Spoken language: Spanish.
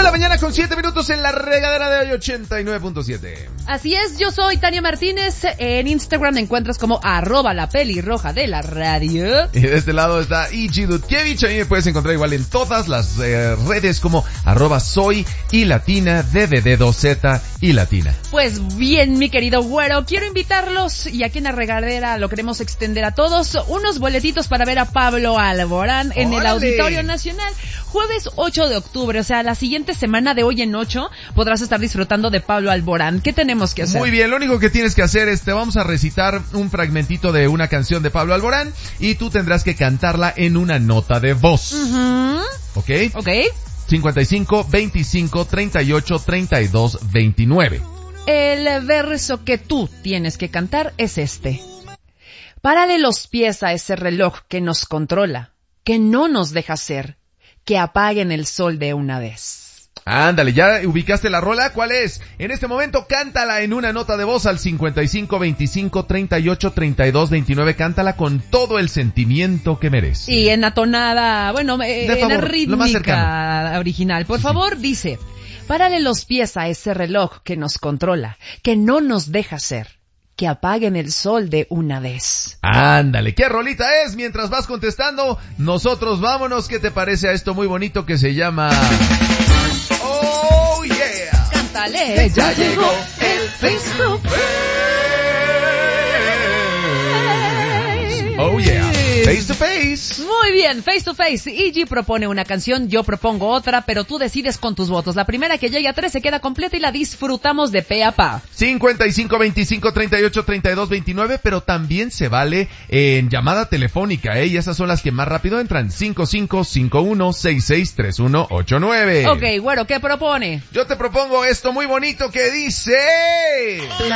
de la mañana con 7 minutos en la regadera de hoy 89.7. Así es, yo soy Tania Martínez. En Instagram me encuentras como @lapelirroja de la radio. Y de este lado está Ichi Dudkiewicz. Ahí me puedes encontrar igual en todas las redes como @soy y latina, DDD2Z y latina. Pues bien, mi querido güero, quiero invitarlos, y aquí en la regadera lo queremos extender a todos, unos boletitos para ver a Pablo Alborán en el Auditorio Nacional. Jueves 8 de octubre, o sea, la siguiente semana de hoy en 8 podrás estar disfrutando de Pablo Alborán. ¿Qué tenemos que hacer? Muy bien, lo único que tienes que hacer es te vamos a recitar un fragmentito de una canción de Pablo Alborán y tú tendrás que cantarla en una nota de voz. ¿Ok? Ok. 55 25 38 32 29. El verso que tú tienes que cantar es este. Párale los pies a ese reloj que nos controla, que no nos deja ser, que apaguen el sol de una vez. Ándale, ¿ya ubicaste la rola? ¿Cuál es? En este momento cántala en una nota de voz al 55 25 38 32 29. Cántala con todo el sentimiento que merece. Y en la tonada, bueno, en la rítmica original. Por favor, dice, párale los pies a ese reloj que nos controla, que no nos deja ser, que apaguen el sol de una vez. Ándale, ¿qué rolita es? Mientras vas contestando, nosotros vámonos. ¿Qué te parece a esto muy bonito que se llama... Oh yeah? Cántale, ya llegó el Face to Face. Oh yeah, Face to Face. Muy bien, Face to Face. Iggy propone una canción, yo propongo otra, pero tú decides con tus votos. La primera que llegue a 3 se queda completa y la disfrutamos de pe a pa. 55 25 38 32 29, pero también se vale en llamada telefónica, y esas son las que más rápido entran. 55 51 66 31 89. Ok, güero, ¿qué propone? Yo te propongo esto muy bonito que dice...